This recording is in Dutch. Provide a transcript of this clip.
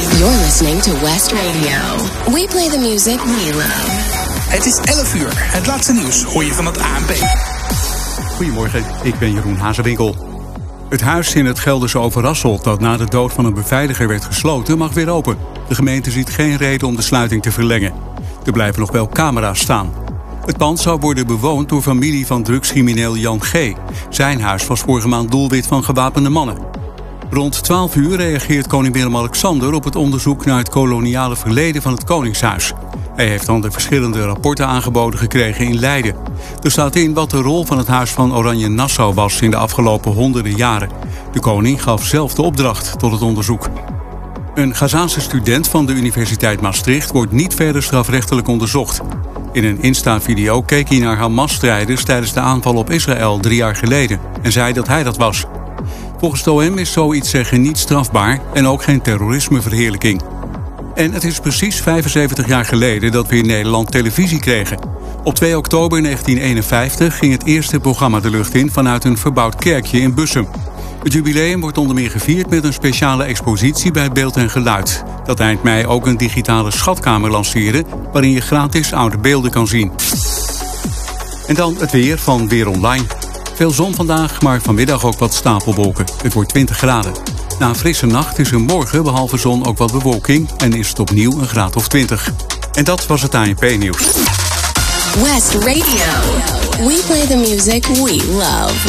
You're listening to West Radio. We play the music we love. Het is 11 uur. Het laatste nieuws hoor je van het ANP. Goedemorgen, ik ben Jeroen Hazewinkel. Het huis in het Gelderse Overasselt dat na de dood van een beveiliger werd gesloten mag weer open. De gemeente ziet geen reden om de sluiting te verlengen. Er blijven nog wel camera's staan. Het pand zou worden bewoond door familie van drugscrimineel Jan G. Zijn huis was vorige maand doelwit van gewapende mannen. Rond 12 uur reageert koning Willem-Alexander op het onderzoek naar het koloniale verleden van het Koningshuis. Hij heeft dan de verschillende rapporten aangeboden gekregen in Leiden. Er staat in wat de rol van het Huis van Oranje-Nassau was in de afgelopen honderden jaren. De koning gaf zelf de opdracht tot het onderzoek. Een Gazaanse student van de Universiteit Maastricht wordt niet verder strafrechtelijk onderzocht. In een Insta-video keek hij naar Hamas-strijders tijdens de aanval op Israël 3 jaar geleden en zei dat hij dat was. Volgens het OM is zoiets zeggen niet strafbaar en ook geen terrorismeverheerlijking. En het is precies 75 jaar geleden dat we in Nederland televisie kregen. Op 2 oktober 1951 ging het eerste programma de lucht in vanuit een verbouwd kerkje in Bussum. Het jubileum wordt onder meer gevierd met een speciale expositie bij Beeld en Geluid, dat eind mei ook een digitale schatkamer lanceerde waarin je gratis oude beelden kan zien. En dan het weer van Weer Online. Veel zon vandaag, maar vanmiddag ook wat stapelwolken. Het wordt 20 graden. Na een frisse nacht is er morgen behalve zon ook wat bewolking en is het opnieuw een graad of 20. En dat was het ANP-nieuws. West Radio. We play the music we love.